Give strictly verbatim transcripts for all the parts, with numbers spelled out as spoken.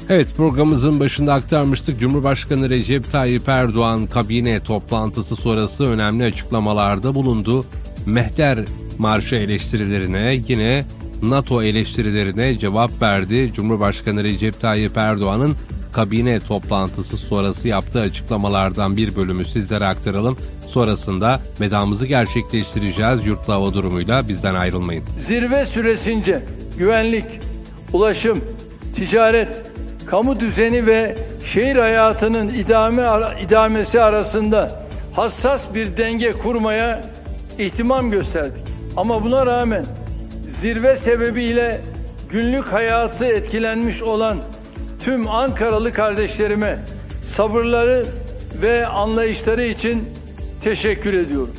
Evet, programımızın başında aktarmıştık. Cumhurbaşkanı Recep Tayyip Erdoğan kabine toplantısı sonrası önemli açıklamalarda bulundu. Mehter Marşı eleştirilerine, yine NATO eleştirilerine cevap verdi. Cumhurbaşkanı Recep Tayyip Erdoğan'ın kabine toplantısı sonrası yaptığı açıklamalardan bir bölümü sizlere aktaralım. Sonrasında vedamızı gerçekleştireceğiz. Yurtlı hava durumuyla bizden ayrılmayın. Zirve süresince güvenlik, ulaşım, ticaret, kamu düzeni ve şehir hayatının idame, idamesi arasında hassas bir denge kurmaya ihtimam gösterdik. Ama buna rağmen zirve sebebiyle günlük hayatı etkilenmiş olan tüm Ankaralı kardeşlerime sabırları ve anlayışları için teşekkür ediyorum.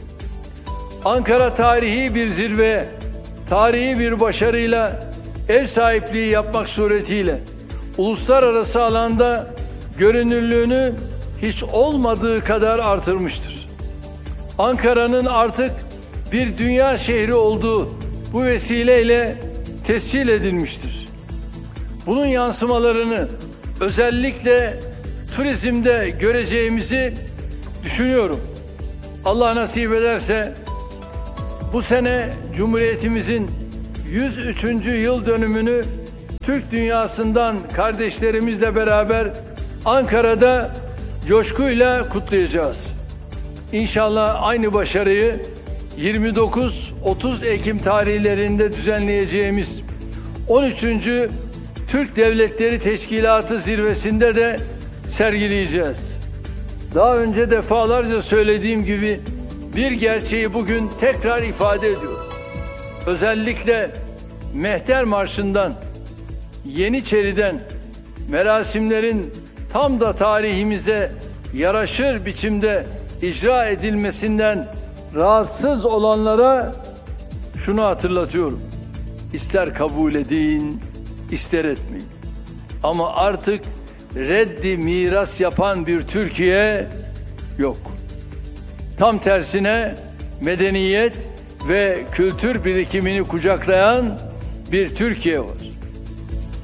Ankara tarihi bir zirve, tarihi bir başarıyla ev sahipliği yapmak suretiyle uluslararası alanda görünürlüğünü hiç olmadığı kadar artırmıştır. Ankara'nın artık bir dünya şehri olduğu bu vesileyle tescil edilmiştir. Bunun yansımalarını özellikle turizmde göreceğimizi düşünüyorum. Allah nasip ederse bu sene Cumhuriyetimizin yüz üçüncü yıl dönümünü Türk dünyasından kardeşlerimizle beraber Ankara'da coşkuyla kutlayacağız. İnşallah aynı başarıyı yirmi dokuz otuz Ekim tarihlerinde düzenleyeceğimiz on üçüncü Türk Devletleri Teşkilatı zirvesinde de sergileyeceğiz. Daha önce defalarca söylediğim gibi bir gerçeği bugün tekrar ifade ediyorum. Özellikle Mehter Marşı'ndan, Yeniçeri'den, merasimlerin tam da tarihimize yaraşır biçimde icra edilmesinden rahatsız olanlara şunu hatırlatıyorum. İster kabul edin, ister etmeyin. Ama artık reddi miras yapan bir Türkiye yok. Tam tersine medeniyet ve kültür birikimini kucaklayan bir Türkiye var.